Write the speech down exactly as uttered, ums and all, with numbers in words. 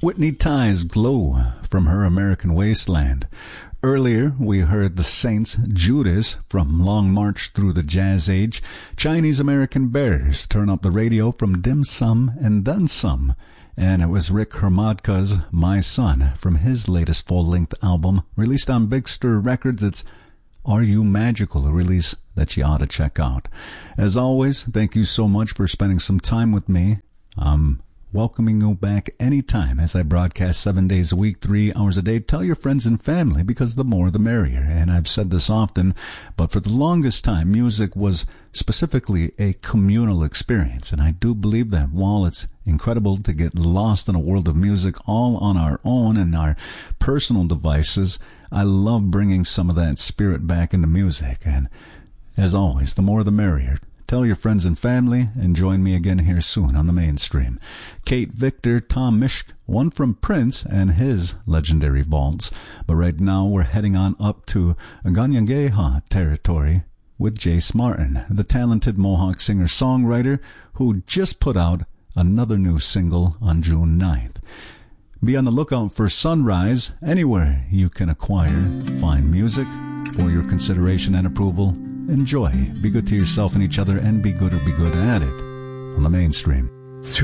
Whitney Ties Glow from her American Wasteland. Earlier, we heard the Saints, Judas from Long March Through the Jazz Age, Chinese American Bears, Turn Up the Radio from Dim Sum and Then Some, and it was Rick Hermadka's My Son from his latest full-length album, released on Big Stir Records. It's Are You Magical, a release that you ought to check out. As always, thank you so much for spending some time with me. I'm welcoming you back anytime as I broadcast seven days a week, three hours a day. Tell your friends and family, because the more the merrier. And I've said this often, but for the longest time, music was specifically a communal experience. And I do believe that while it's incredible to get lost in a world of music all on our own and our personal devices, I love bringing some of that spirit back into music. And as always, the more the merrier. Tell your friends and family, and join me again here soon on the mainstream. Kate Victor, Tom Misch, one from Prince and his legendary vaults. But right now we're heading on up to Ganyangeha territory with Jace Martin, the talented Mohawk singer-songwriter who just put out another new single on June ninth. Be on the lookout for Sunrise anywhere you can acquire fine music for your consideration and approval. Enjoy. Be good to yourself and each other, and be good or be good at it on the mainstream.